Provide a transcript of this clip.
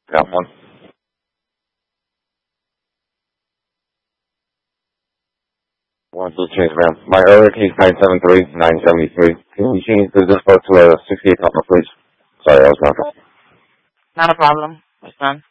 Got one. One to change, ma'am. My earlier case 973-973. Can you change the zip code to 68 number, please? Sorry, I was not. Not a problem. What's done?